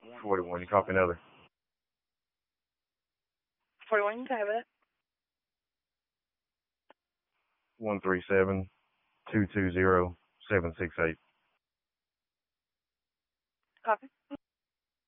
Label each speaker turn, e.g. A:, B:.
A: 41. You copy another?
B: 41, you can have it.
A: 137-220-768.
B: Copy.